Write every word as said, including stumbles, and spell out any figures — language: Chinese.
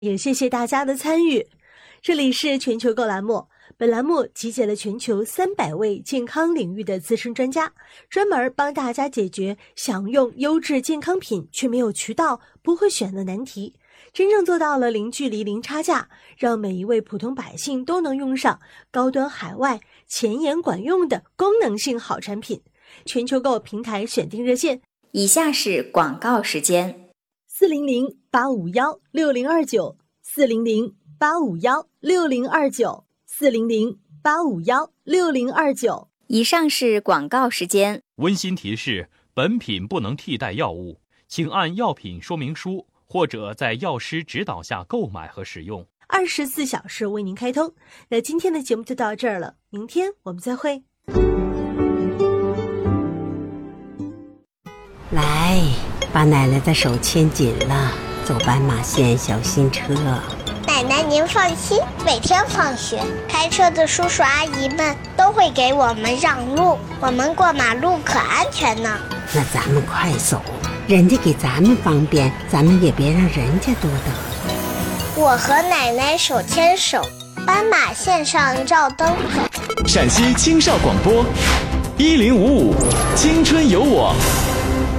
也谢谢大家的参与。这里是全球购栏目，本栏目集结了全球三百位健康领域的资深专家，专门帮大家解决想用优质健康品却没有渠道、不会选的难题，真正做到了零距离、零差价，让每一位普通百姓都能用上高端海外、前沿管用的功能性好产品。全球购平台选定热线， 以下是广告时间： 四零零八五幺六零二九，四零零八五幺六零二九，四零零八五幺六零二九。 以上是广告时间。 温馨提示：本品不能替代药物，请按药品说明书或者在药师指导下购买和使用。 二十四小时为您开通。那今天的节目就到这儿了，明天我们再会。 来，把奶奶的手牵紧了，走斑马线小心车。 奶奶您放心，每天放学开车的叔叔阿姨们都会给我们让路，我们过马路可安全呢。 那咱们快走，人家给咱们方便，咱们也别让人家多等。 我和奶奶手牵手，斑马线上照灯走。 陕西青少广播一零五五青春有我。